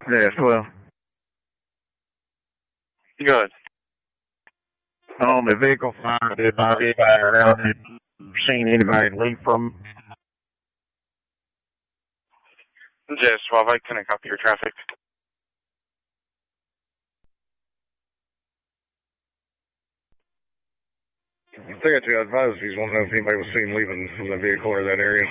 Yeah, 12. Good. On the vehicle fire, did not anybody around it seen anybody leave from? Just 12, I couldn't copy your traffic. I think I got advised if he's wanting to know if anybody was seen leaving from the vehicle or that area.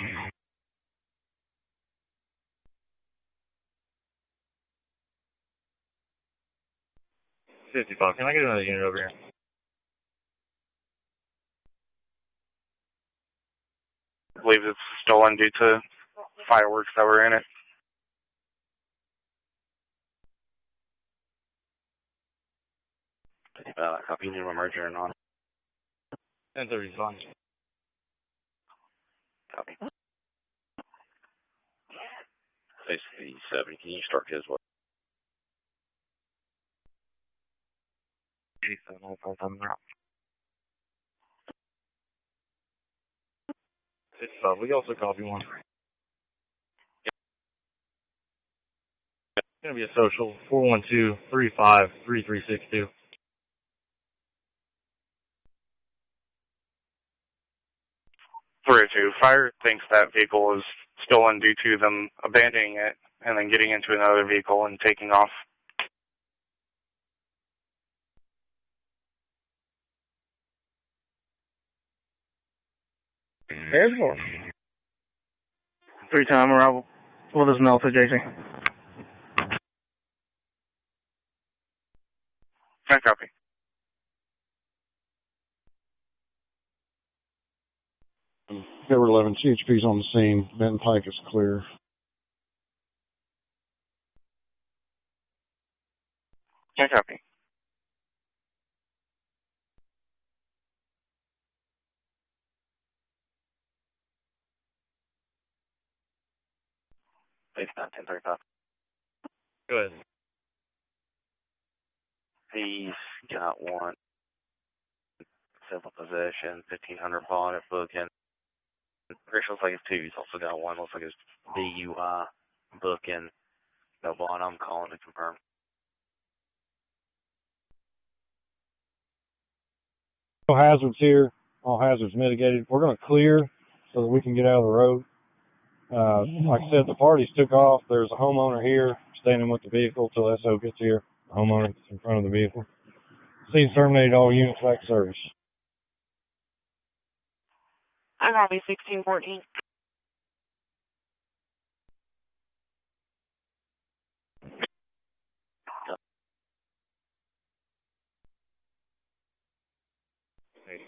$55. Can I get another unit over here? I believe it's stolen due to fireworks that were in it. Copy, you need a merger or not? 1030 is fine. Copy. Basically 70, can you start his what? 55. We also copy one. It's going to be a social 412-35-3362. Fire thinks that vehicle was stolen due to them abandoning it and then getting into another vehicle and taking off. Airport. 3-time arrival. Well, there's an Alpha JC. I copy. Edward 11, CHP's on the scene. Benton Pike is clear. I copy. Base 1035. Go ahead. He's got one. Civil possession, 1500 bond at booking. Rich looks like it's two. He's also got one. Looks like it's DUI booking. No bond. I'm calling to confirm. No hazards here. All hazards mitigated. We're going to clear so that we can get out of the road. Like I said, the parties took off. There's a homeowner here standing with the vehicle till SO gets here. The homeowner in front of the vehicle. Scene terminated. All units back to service. I copy 1614.